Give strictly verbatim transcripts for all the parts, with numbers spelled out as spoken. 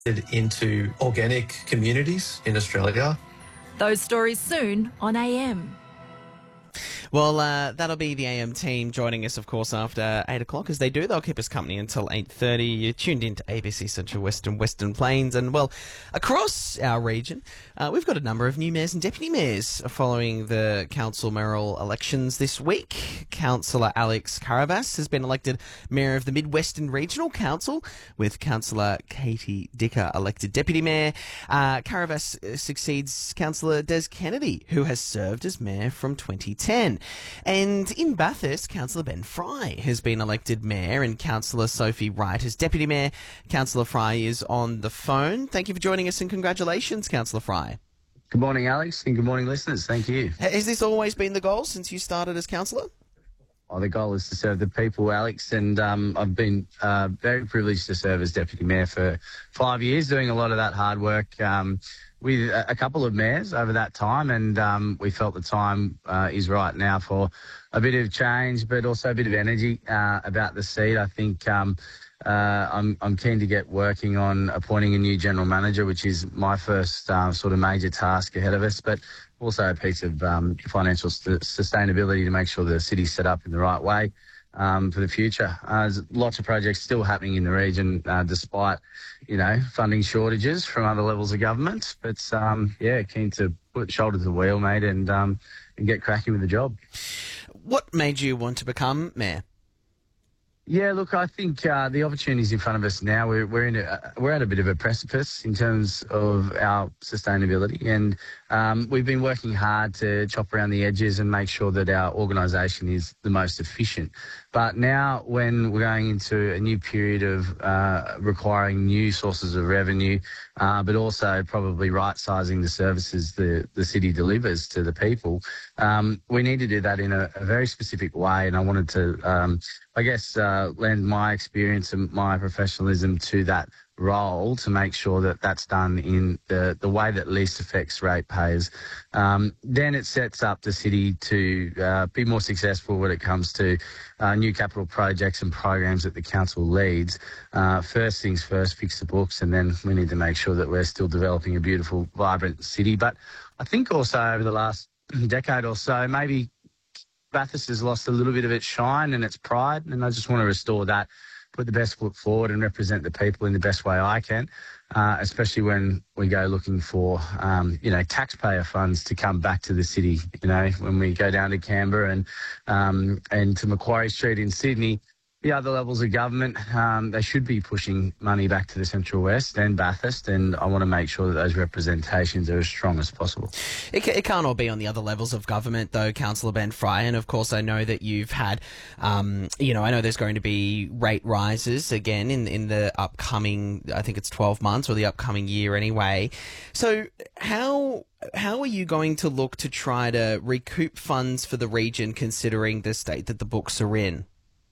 into organic communities in Australia. Those stories soon on A M. Well, uh, that'll be the A M team joining us, of course, after eight o'clock. As they do, they'll keep us company until eight thirty. You're tuned into A B C Central Western Western Plains. And, well, across our region, uh, we've got a number of new mayors and deputy mayors following the council mayoral elections this week. Councillor Alex Caravas has been elected mayor of the Mid-Western Regional Council, with Councillor Katie Dicker elected deputy mayor. Uh, Caravas succeeds Councillor Des Kennedy, who has served as mayor from twenty ten. And in Bathurst, Councillor Ben Fry has been elected mayor and Councillor Sophie Wright as deputy mayor. Councillor Fry is on the phone. Thank you for joining us and congratulations, Councillor Fry. Good morning, Alex, and good morning, listeners. Thank you. Has this always been the goal since you started as councillor? Oh, the goal is to serve the people, Alex, and um, I've been uh, very privileged to serve as deputy mayor for five years, doing a lot of that hard work um, with a couple of mayors over that time, and um, we felt the time uh, is right now for a bit of change, but also a bit of energy uh, about the seat. I think um, uh, I'm, I'm keen to get working on appointing a new general manager, which is my first uh, sort of major task ahead of us, but also a piece of um, financial st- sustainability to make sure the city's set up in the right way um, for the future. Uh, there's lots of projects still happening in the region, uh, despite, you know, funding shortages from other levels of government. But, um, yeah, keen to put the shoulder to the wheel, mate, and, um, and get cracking with the job. What made you want to become mayor? Yeah, look, I think uh, the opportunities in front of us now, we're, we're, in a, we're at a bit of a precipice in terms of our sustainability, and um, we've been working hard to chop around the edges and make sure that our organisation is the most efficient. But now when we're going into a new period of uh, requiring new sources of revenue, uh, but also probably right-sizing the services the, the city delivers to the people, um, we need to do that in a, a very specific way, and I wanted to, um, I guess, uh, lend my experience and my professionalism to that role to make sure that that's done in the, the way that least affects ratepayers. Um, then it sets up the city to uh, be more successful when it comes to uh, new capital projects and programs that the council leads. Uh, first things first, fix the books, and then we need to make sure that we're still developing a beautiful, vibrant city. But I think also over the last decade or so, maybe Bathurst has lost a little bit of its shine and its pride, and I just want to restore that, put the best foot forward and represent the people in the best way I can, uh, especially when we go looking for, um, you know, taxpayer funds to come back to the city. You know, when we go down to Canberra and um, and to Macquarie Street in Sydney, the other levels of government, um, they should be pushing money back to the Central West and Bathurst, and I want to make sure that those representations are as strong as possible. It, it can't all be on the other levels of government, though, Councillor Ben Fry, and of course I know that you've had, um, you know, I know there's going to be rate rises again in, in the upcoming, I think it's twelve months or the upcoming year anyway. So how... How are you going to look to try to recoup funds for the region, considering the state that the books are in?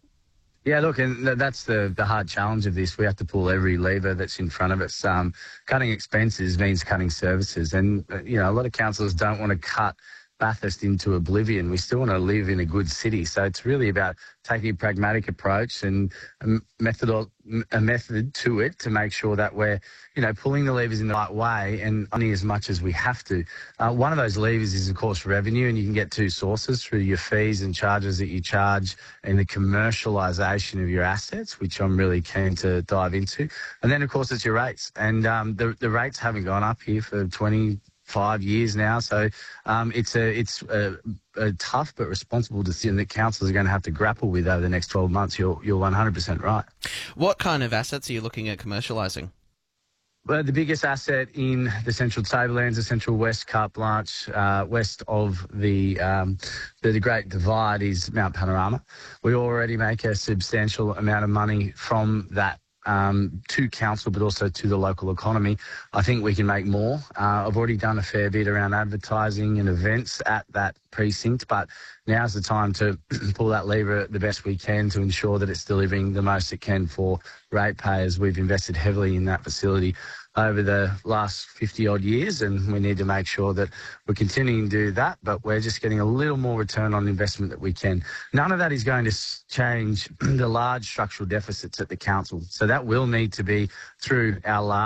Yeah, look, and that's the, the hard challenge of this. We have to pull every lever that's in front of us. Um, cutting expenses means cutting services. And, uh, you know, a lot of councillors don't want to cut Bathurst into oblivion. We still want to live in a good city. So it's really about taking a pragmatic approach and a method, a method to it to make sure that we're, you know, pulling the levers in the right way and only as much as we have to. Uh, one of those levers is, of course, revenue, and you can get two sources through your fees and charges that you charge and the commercialisation of your assets, which I'm really keen to dive into. And then, of course, it's your rates. And um, the, the rates haven't gone up here for twenty five years now, so um, it's a it's a, a tough but responsible decision that councils are going to have to grapple with over the next twelve months. You're you're one hundred percent right. What kind of assets are you looking at commercialising? Well, the biggest asset in the Central Tablelands, the Central West Carte Blanche, uh, west of the, um, the the Great Divide, is Mount Panorama. We already make a substantial amount of money from that Um, to council, but also to the local economy. I think we can make more. Uh, I've already done a fair bit around advertising and events at that precinct, but now's the time to pull that lever the best we can to ensure that it's delivering the most it can for ratepayers. We've invested heavily in that facility over the last fifty odd years, and we need to make sure that we're continuing to do that, but we're just getting a little more return on investment that we can. None of that is going to change the large structural deficits at the council. So that will need to be through our large